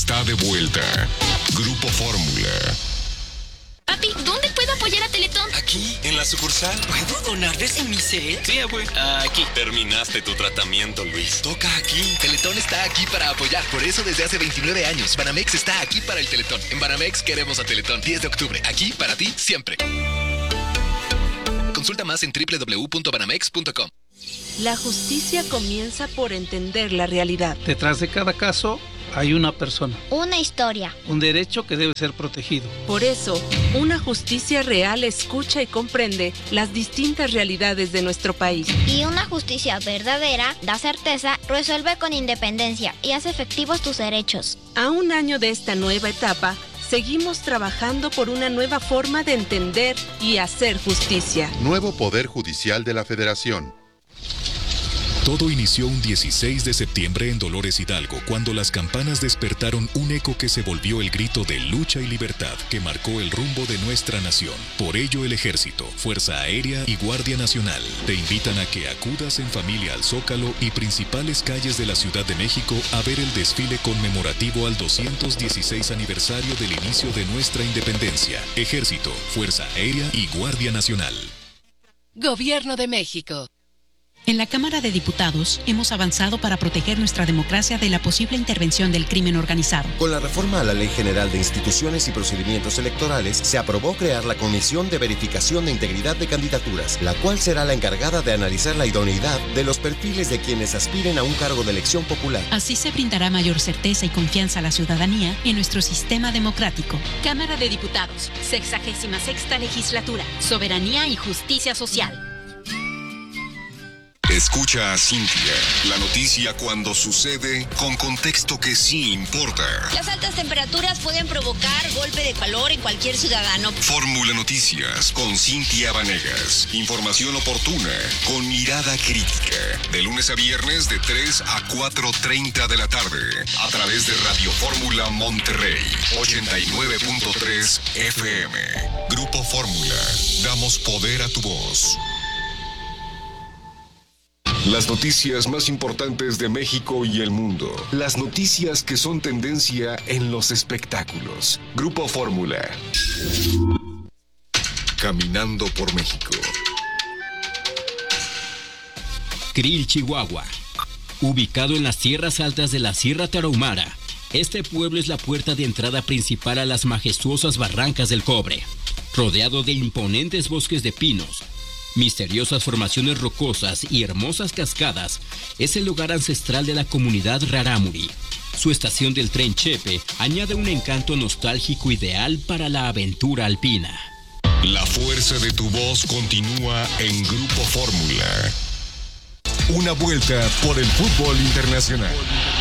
está de vuelta. Grupo Fórmula. Papi, ¿dónde puedo apoyar a Teletón? Aquí, en la sucursal. ¿Puedo donarles en mi set? Sí, abue. Aquí. Terminaste tu tratamiento, Luis. Toca aquí. Teletón está aquí para apoyar. Por eso desde hace 29 años, Banamex está aquí para el Teletón. En Banamex queremos a Teletón. 10 de octubre. Aquí para ti, siempre. Consulta más en www.banamex.com. La justicia comienza por entender la realidad. Detrás de cada caso hay una persona. Una historia. Un derecho que debe ser protegido. Por eso, una justicia real escucha y comprende las distintas realidades de nuestro país. Y una justicia verdadera da certeza, resuelve con independencia y hace efectivos tus derechos. A un año de esta nueva etapa, seguimos trabajando por una nueva forma de entender y hacer justicia. Nuevo Poder Judicial de la Federación. Todo inició un 16 de septiembre en Dolores Hidalgo, cuando las campanas despertaron un eco que se volvió el grito de lucha y libertad que marcó el rumbo de nuestra nación. Por ello, el Ejército, Fuerza Aérea y Guardia Nacional te invitan a que acudas en familia al Zócalo y principales calles de la Ciudad de México a ver el desfile conmemorativo al 216 aniversario del inicio de nuestra independencia. Ejército, Fuerza Aérea y Guardia Nacional. Gobierno de México. En la Cámara de Diputados hemos avanzado para proteger nuestra democracia de la posible intervención del crimen organizado. Con la reforma a la Ley General de Instituciones y Procedimientos Electorales, se aprobó crear la Comisión de Verificación de Integridad de Candidaturas, la cual será la encargada de analizar la idoneidad de los perfiles de quienes aspiren a un cargo de elección popular. Así se brindará mayor certeza y confianza a la ciudadanía en nuestro sistema democrático. Cámara de Diputados, 66ª Legislatura, Soberanía y Justicia Social. Escucha a Cintia, la noticia cuando sucede con contexto que sí importa. Las altas temperaturas pueden provocar golpe de calor en cualquier ciudadano. Fórmula Noticias con Cintia Vanegas. Información oportuna con mirada crítica. De lunes a viernes de 3 a 4:30 de la tarde. A través de Radio Fórmula Monterrey, 89.3 FM. Grupo Fórmula. Damos poder a tu voz. Las noticias más importantes de México y el mundo. Las noticias que son tendencia en los espectáculos. Grupo Fórmula. Caminando por México. Krill, Chihuahua. Ubicado en las tierras altas de la Sierra Tarahumara, este pueblo es la puerta de entrada principal a las majestuosas barrancas del Cobre. Rodeado de imponentes bosques de pinos, misteriosas formaciones rocosas y hermosas cascadas, es el lugar ancestral de la comunidad Rarámuri. Su estación del tren Chepe añade un encanto nostálgico ideal para la aventura alpina. La fuerza de tu voz continúa en Grupo Fórmula. Una vuelta por el fútbol internacional.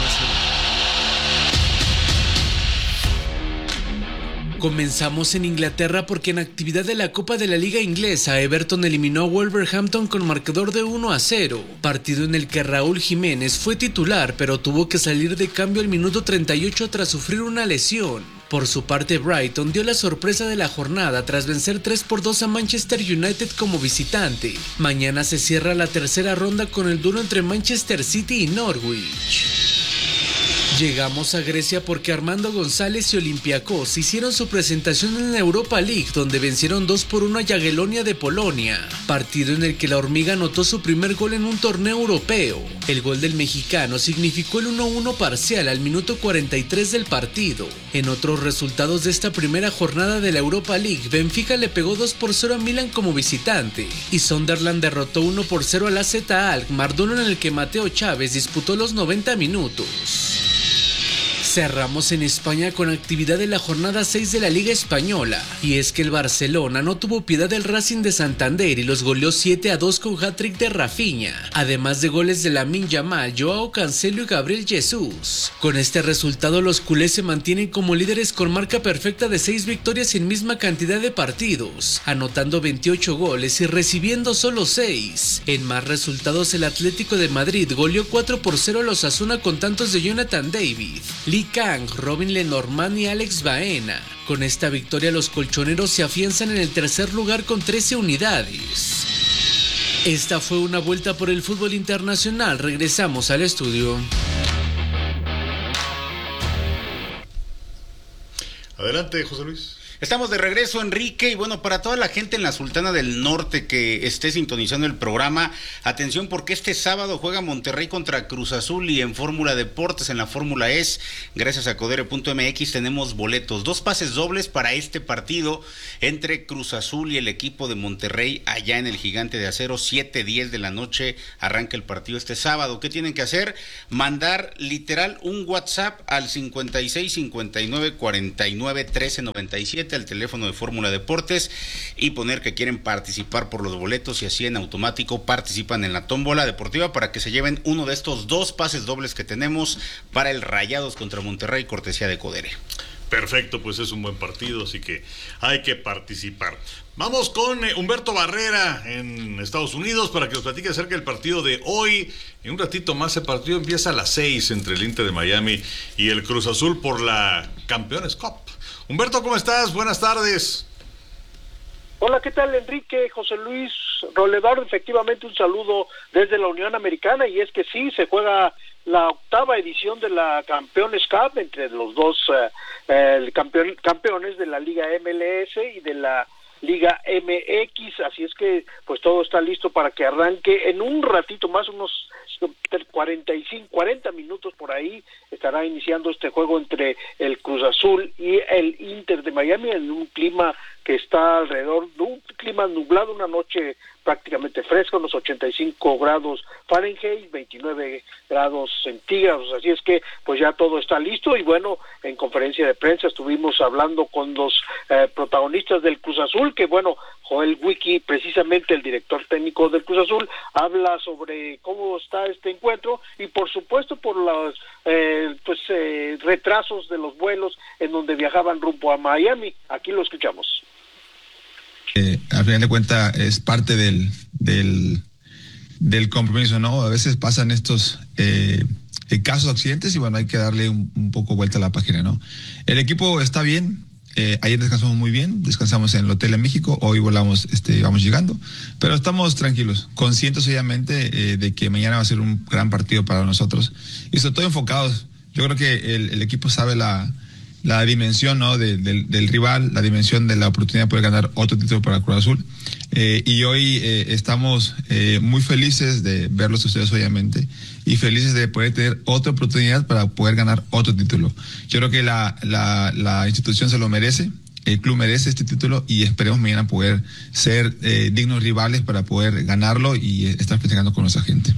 Comenzamos en Inglaterra porque en actividad de la Copa de la Liga Inglesa, Everton eliminó a Wolverhampton con marcador de 1-0, partido en el que Raúl Jiménez fue titular pero tuvo que salir de cambio al minuto 38 tras sufrir una lesión. Por su parte, Brighton dio la sorpresa de la jornada tras vencer 3-2 a Manchester United como visitante. Mañana se cierra la tercera ronda con el duelo entre Manchester City y Norwich. Llegamos a Grecia porque Armando González y Olympiacos hicieron su presentación en la Europa League, donde vencieron 2-1 a Jagiellonia de Polonia, partido en el que la hormiga anotó su primer gol en un torneo europeo. El gol del mexicano significó el 1-1 parcial al minuto 43 del partido. En otros resultados de esta primera jornada de la Europa League, Benfica le pegó 2-0 a Milan como visitante, y Sunderland derrotó 1-0 al AZ Alkmaar, duelo en el que Mateo Chávez disputó los 90 minutos. Cerramos en España con actividad de la jornada 6 de la Liga Española, y es que el Barcelona no tuvo piedad del Racing de Santander y los goleó 7-2 con hat-trick de Rafinha, además de goles de Lamine Yamal, Joao Cancelo y Gabriel Jesús. Con este resultado los culés se mantienen como líderes con marca perfecta de 6 victorias en misma cantidad de partidos, anotando 28 goles y recibiendo solo 6. En más resultados, el Atlético de Madrid goleó 4-0 a los Osasuna con tantos de Jonathan David, Lee Kang, Robin Lenormand y Alex Baena. Con esta victoria los colchoneros se afianzan en el tercer lugar con 13 unidades. Esta fue una vuelta por el fútbol internacional. Regresamos al estudio. Adelante, José Luis. Estamos de regreso, Enrique, y bueno, para toda la gente en la Sultana del Norte que esté sintonizando el programa, atención porque este sábado juega Monterrey contra Cruz Azul y en Fórmula Deportes, en la Fórmula ES, gracias a Codere.mx tenemos boletos, 2 pases dobles para este partido entre Cruz Azul y el equipo de Monterrey allá en el Gigante de Acero, 7:10 de la noche, arranca el partido este sábado. ¿Qué tienen que hacer? Mandar literal un WhatsApp al 56 59 49 13 97 al teléfono de Fórmula Deportes y poner que quieren participar por los boletos y así en automático participan en la tómbola deportiva para que se lleven uno de estos 2 pases dobles que tenemos para el Rayados contra Monterrey, cortesía de Codere. Perfecto, pues es un buen partido, así que hay que participar. Vamos con Humberto Barrera en Estados Unidos para que nos platique acerca del partido de hoy. En un ratito más el partido empieza a las 6 entre el Inter de Miami y el Cruz Azul por la Campeones Cup. Humberto, ¿cómo estás? Buenas tardes. Hola, ¿qué tal, Enrique, José Luis, Roledor? Efectivamente, un saludo desde la Unión Americana, y es que sí, se juega la 8ª edición de la Campeones Cup entre los dos campeones de la Liga MLS y de la Liga MX, así es que pues todo está listo para que arranque en un ratito más, unos 40 minutos por ahí, estará iniciando este juego entre el Cruz Azul y el Inter de Miami en un clima que está alrededor de un clima nublado, una noche prácticamente fresca, unos 85 grados Fahrenheit, 29 grados centígrados, así es que pues ya todo está listo. Y bueno, en conferencia de prensa estuvimos hablando con los protagonistas del Cruz Azul, que bueno, Joel Wiki, precisamente el director técnico del Cruz Azul, habla sobre cómo está este encuentro y por supuesto por los retrasos de los vuelos en donde viajaban rumbo a Miami. Aquí lo escuchamos. Al final de cuentas es parte del compromiso, ¿no? A veces pasan estos casos de accidentes y bueno, hay que darle un poco vuelta a la página, ¿no? El equipo está bien. Ayer descansamos muy bien, descansamos en el hotel en México, hoy vamos llegando, pero estamos tranquilos, conscientes obviamente de que mañana va a ser un gran partido para nosotros y sobre todo enfocados. Yo creo que el equipo sabe la dimensión, ¿no? del rival, la dimensión de la oportunidad de poder ganar otro título para Cruz Azul, y hoy estamos muy felices de verlos ustedes obviamente y felices de poder tener otra oportunidad para poder ganar otro título. Yo creo que la institución se lo merece, el club merece este título y esperemos mañana poder ser dignos rivales para poder ganarlo y estar festejando con nuestra gente.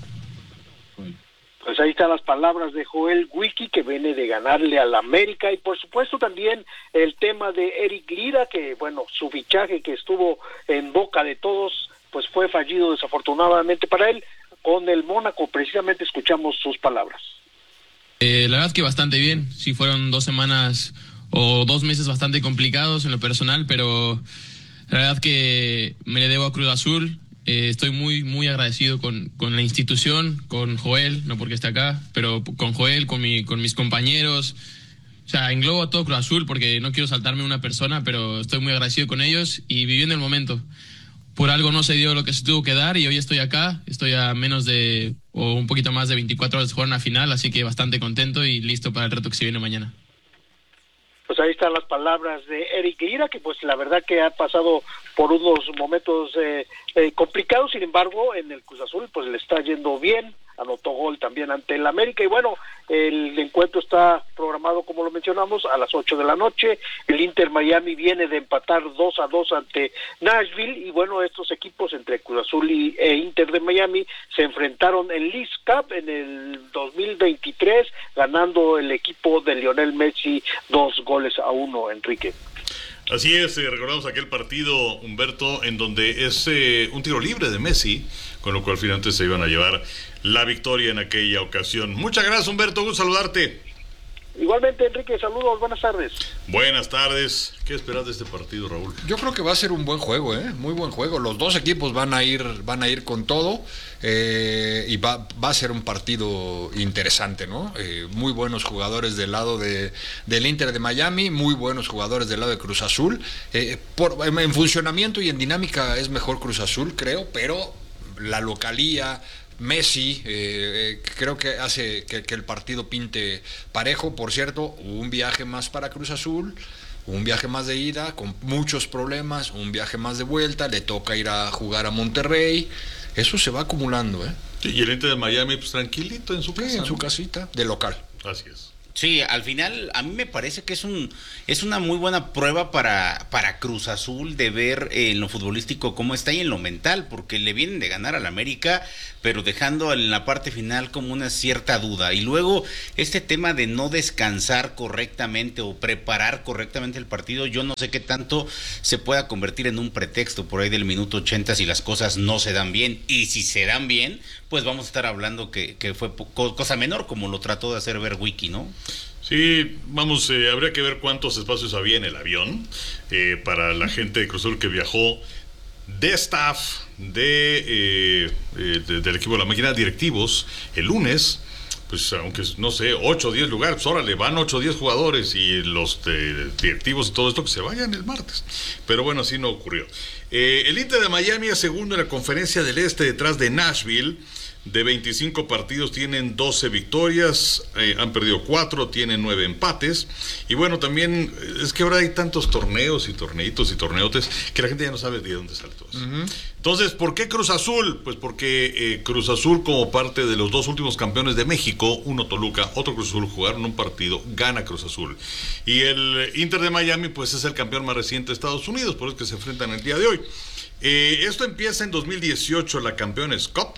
Pues ahí están las palabras de Joel Wiki, que viene de ganarle al América, y por supuesto también el tema de Eric Lira, que bueno, su fichaje que estuvo en boca de todos, pues fue fallido desafortunadamente para él. Con el Mónaco precisamente escuchamos sus palabras. La verdad que bastante bien, sí fueron 2 semanas o 2 meses bastante complicados en lo personal, pero la verdad que me le debo a Cruz Azul. Estoy muy agradecido con la institución, con Joel, no porque esté acá, pero con Joel, con mis compañeros. O sea, englobo a todo Cruz Azul porque no quiero saltarme una persona, pero estoy muy agradecido con ellos y viviendo el momento. Por algo no se dio lo que se tuvo que dar y hoy estoy acá, estoy a menos de, o un poquito más de 24 horas de jugar una final, así que bastante contento y listo para el reto que se viene mañana. Pues ahí están las palabras de Eric Lira, que pues la verdad que ha pasado por unos momentos complicados, sin embargo en el Cruz Azul pues le está yendo bien, anotó gol también ante el América y bueno, el encuentro está programado como lo mencionamos a las 8 de la noche, el Inter Miami viene de empatar 2-2 ante Nashville y bueno, estos equipos entre Cruz Azul e Inter de Miami se enfrentaron en Leagues Cup en el 2023, ganando el equipo de Lionel Messi 2-1, Enrique. Así es, recordamos aquel partido, Humberto, en donde es un tiro libre de Messi, con lo cual finalmente se iban a llevar la victoria en aquella ocasión. Muchas gracias, Humberto, gusto saludarte. Igualmente, Enrique, saludos, buenas tardes. Buenas tardes. ¿Qué esperas de este partido, Raúl? Yo creo que va a ser un buen juego, muy buen juego. Los dos equipos van a ir con todo y va a ser un partido interesante, ¿no? Muy buenos jugadores del lado del Inter de Miami, muy buenos jugadores del lado de Cruz Azul. En funcionamiento y en dinámica es mejor Cruz Azul, creo, pero la localía, Messi, creo que hace que el partido pinte parejo. Por cierto, un viaje más para Cruz Azul, un viaje más de ida con muchos problemas, un viaje más de vuelta, le toca ir a jugar a Monterrey, eso se va acumulando, ¿eh? Sí, y el Inter de Miami, pues tranquilito en su casa. Sí, en su casita, de local. Así es. Sí, al final a mí me parece que es una muy buena prueba para Cruz Azul de ver en lo futbolístico cómo está y en lo mental, porque le vienen de ganar al América, pero dejando en la parte final como una cierta duda. Y luego este tema de no descansar correctamente o preparar correctamente el partido, yo no sé qué tanto se pueda convertir en un pretexto por ahí del minuto 80 si las cosas no se dan bien. Y si se dan bien, pues vamos a estar hablando que fue cosa menor, como lo trató de hacer ver Wiki, ¿no? Sí, vamos, habría que ver cuántos espacios había en el avión para la gente de Cruz Azul que viajó, de staff, del equipo de la máquina, directivos, el lunes, pues aunque no sé, 8 o 10 lugares, pues órale, van 8 o 10 jugadores y los directivos y todo esto que se vayan el martes. Pero bueno, así no ocurrió. El Inter de Miami es segundo en la Conferencia del Este detrás de Nashville. De 25 partidos tienen 12 victorias, han perdido 4, tienen 9 empates. Y bueno, también es que ahora hay tantos torneos y torneitos y torneotes que la gente ya no sabe de dónde sale todo eso. Entonces, ¿por qué Cruz Azul? Pues porque Cruz Azul, como parte de los dos últimos campeones de México, uno Toluca, otro Cruz Azul, jugaron un partido, gana Cruz Azul. Y el Inter de Miami, pues es el campeón más reciente de Estados Unidos, por eso que se enfrentan el día de hoy. Esto empieza en 2018, la Campeones Cup.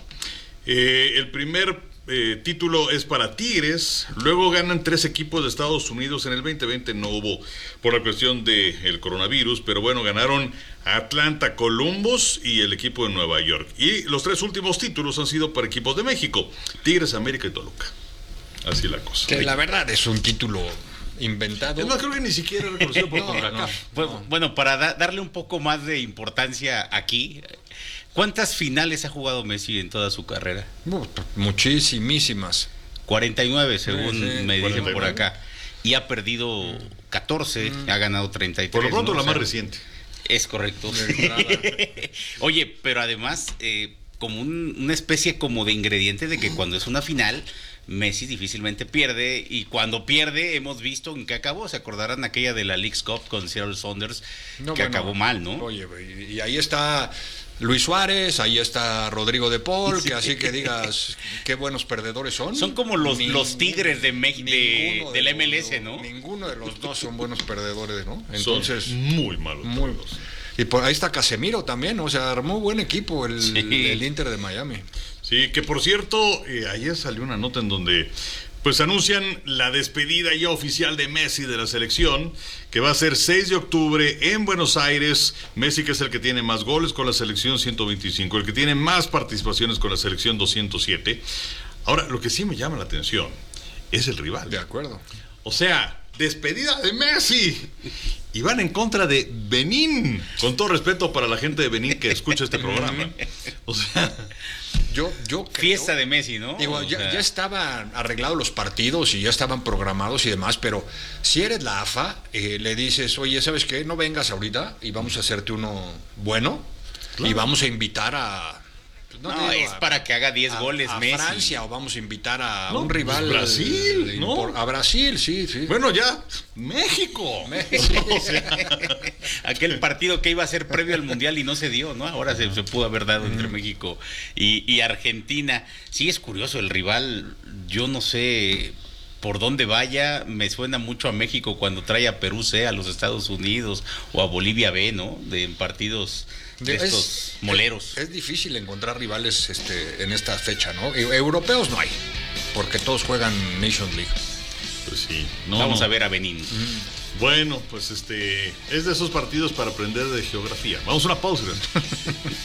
El primer título es para Tigres, luego ganan 3 equipos de Estados Unidos. En el 2020 no hubo por la cuestión del coronavirus, pero bueno, ganaron Atlanta, Columbus y el equipo de Nueva York. Y los 3 últimos títulos han sido para equipos de México, Tigres, América y Toluca. Así la cosa. Que la verdad es un título inventado. Es más, creo que ni siquiera reconocido por CONCACAF. Bueno, para darle un poco más de importancia aquí, ¿cuántas finales ha jugado Messi en toda su carrera? Muchísimas. 49, según sí, me 49. dicen por acá. Y ha perdido 14, ha ganado 33. Por lo pronto, ¿no? la más reciente. Es correcto. Oye, pero además, como una especie como de ingrediente de que cuando es una final, Messi difícilmente pierde, y cuando pierde hemos visto en qué acabó. Se acordarán aquella de la Leagues Cup con Seattle Saunders, acabó mal, ¿no? Oye, y ahí está Luis Suárez, ahí está Rodrigo de Paul, que así que digas qué buenos perdedores son. Son como los Tigres de México, de la MLS, ¿no? Ninguno de los dos son buenos perdedores, ¿no? Entonces, son muy malos. Y por ahí está Casemiro también, o sea, armó buen equipo el Inter de Miami. Sí, que por cierto, ayer salió una nota en donde pues anuncian la despedida ya oficial de Messi de la selección, que va a ser 6 de octubre en Buenos Aires. Messi, que es el que tiene más goles con la selección, 125, el que tiene más participaciones con la selección, 207. Ahora, lo que sí me llama la atención es el rival. De acuerdo. O sea, despedida de Messi. Y van en contra de Benín. Con todo respeto para la gente de Benín que escucha este programa. O sea, yo creo, fiesta de Messi, ¿no? Digo, ya estaban arreglados los partidos y ya estaban programados y demás, pero si eres la AFA, le dices, oye, ¿sabes qué? No vengas ahorita y vamos a hacerte uno bueno, claro, y vamos a invitar a... No, es para que haga 10 goles a Messi. Francia, o vamos a invitar a un rival. Pues Brasil, ¿no? A Brasil, sí. Bueno, ya, México. O sea, aquel partido que iba a ser previo al Mundial y no se dio, ¿no? Ahora se pudo haber dado entre México y Argentina. Sí, es curioso el rival, yo no sé por dónde vaya, me suena mucho a México cuando trae a Perú C, a los Estados Unidos, o a Bolivia B, ¿no? De partidos de estos moleros. Es difícil encontrar rivales en esta fecha, ¿no? Europeos no hay, porque todos juegan Nations League. Pues sí. Vamos a ver a Benín. Bueno, pues es de esos partidos para aprender de geografía. Vamos a una pausa.